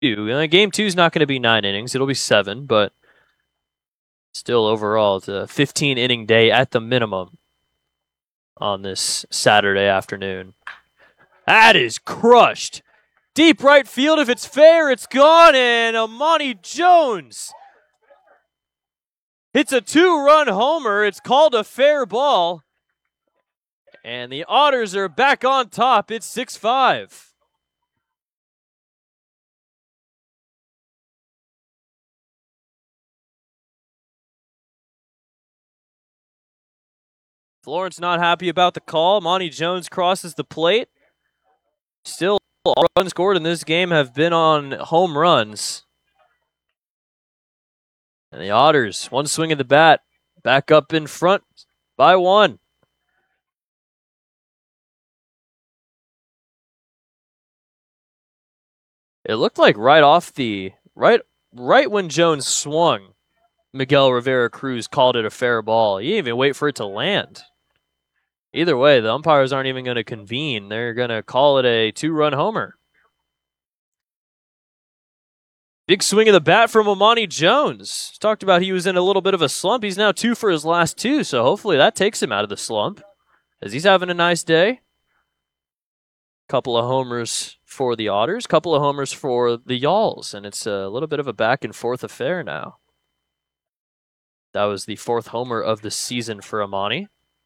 Game 2 is not going to be 9 innings. It'll be 7, but still overall, it's a 15-inning day at the minimum on this Saturday afternoon. That is crushed. Deep right field. If it's fair, it's gone. And Amani Jones hits a 2-run homer. It's called a fair ball. And the Otters are back on top. It's 6-5. Florence not happy about the call. Monty Jones crosses the plate. Still, all runs scored in this game have been on home runs. And the Otters, one swing of the bat, back up in front by 1. It looked like right when Jones swung, Miguel Rivera Cruz called it a fair ball. He didn't even wait for it to land. Either way, the umpires aren't even going to convene. They're going to call it a 2-run homer. Big swing of the bat from Amani Jones. Talked about he was in a little bit of a slump. He's now 2 for his last 2, so hopefully that takes him out of the slump, as he's having a nice day. Couple of homers for the Otters, couple of homers for the Y'alls, and it's a little bit of a back and forth affair now. That was the 4th homer of the season for Amani.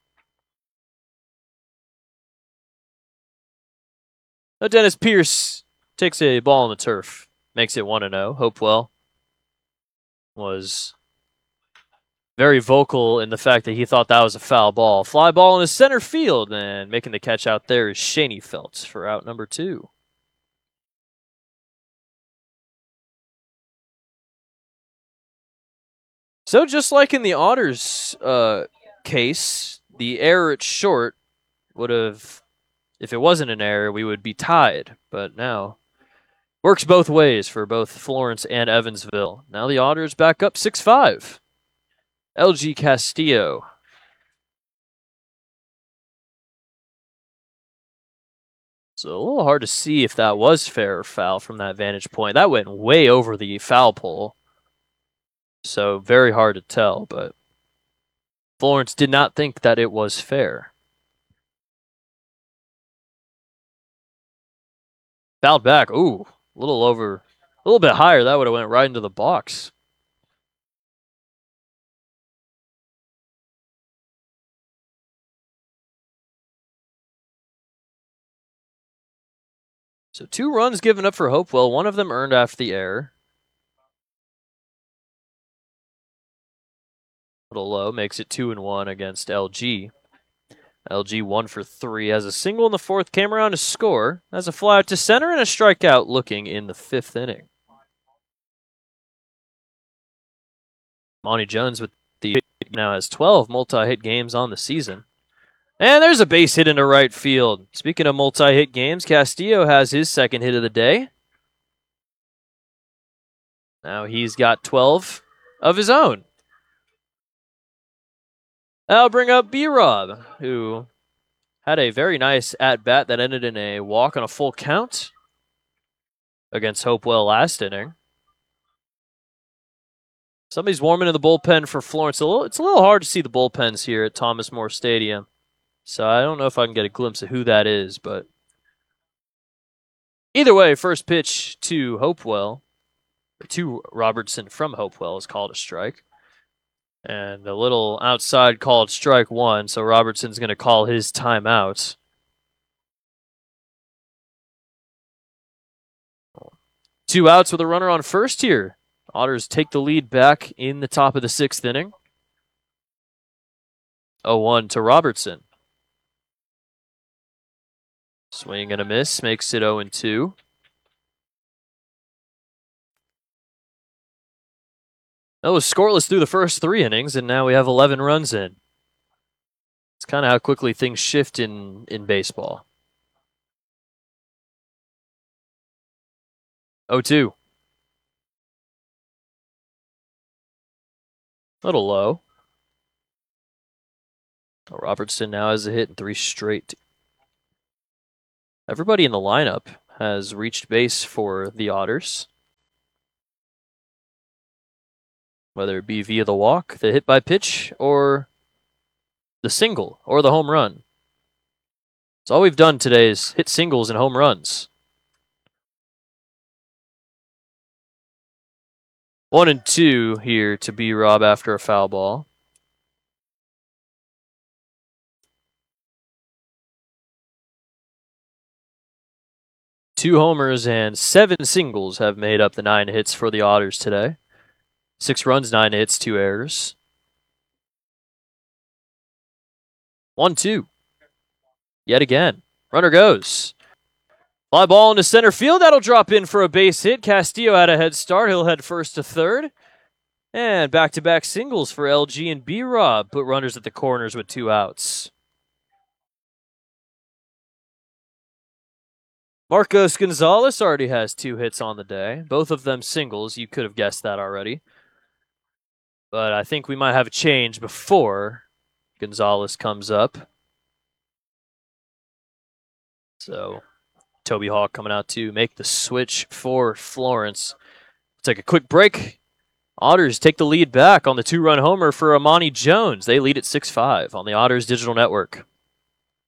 Now Dennis Pierce takes a ball on the turf, makes it 1-0. Hopewell was very vocal in the fact that he thought that was a foul ball. Fly ball in the center field, and making the catch out there is Shaney Feltz for out number 2. So just like in the Otters case, the error at short would have, if it wasn't an error, we would be tied. But now, works both ways for both Florence and Evansville. Now the Otters back up 6-5. LG Castillo. So a little hard to see if that was fair or foul from that vantage point. That went way over the foul pole. So very hard to tell, but Florence did not think that it was fair. Fouled back. Ooh, a little bit higher. That would have went right into the box. So 2 runs given up for Hopewell. One of them earned after the error. A little low, makes it 2-1 against LG. LG 1 for 3, has a single in the 4th, came around to score, has a fly out to center and a strikeout looking in the 5th inning. Monty Jones with the now has 12 multi-hit games on the season. And there's a base hit into right field. Speaking of multi-hit games, Castillo has his 2nd hit of the day. Now he's got 12 of his own. I'll bring up B-Rob, who had a very nice at-bat that ended in a walk on a full count against Hopewell last inning. Somebody's warming in the bullpen for Florence. It's a little hard to see the bullpens here at Thomas More Stadium, so I don't know if I can get a glimpse of who that is, but either way, first pitch to Hopewell, or to Robertson from Hopewell, is called a strike. And a little outside called strike 1, so Robertson's going to call his timeout. Two outs with a runner on first here. Otters take the lead back in the top of the 6th inning. 0-1 to Robertson. Swing and a miss, makes it 0-2. That was scoreless through the first 3 innings, and now we have 11 runs in. It's kind of how quickly things shift in baseball. 0-2. A little low. Robertson now has a hit in 3 straight. Everybody in the lineup has reached base for the Otters. whether it be via the walk, the hit by pitch, or the single, or the home run. So all we've done today is hit singles and home runs. 1-2 here to B-Rob after a foul ball. Two homers and 7 singles have made up the 9 hits for the Otters today. 6 runs, 9 hits, 2 errors. 1-2. Yet again. Runner goes. Fly ball into center field. That'll drop in for a base hit. Castillo had a head start. He'll head first to third. And back-to-back singles for LG and B-Rob. Put runners at the corners with 2 outs. Marcos Gonzalez already has 2 hits on the day. Both of them singles. You could have guessed that already. But I think we might have a change before Gonzalez comes up. So Toby Hawk coming out to make the switch for Florence. Take a quick break. Otters take the lead back on the 2-run homer for Amani Jones. They lead at 6-5 on the Otters Digital Network.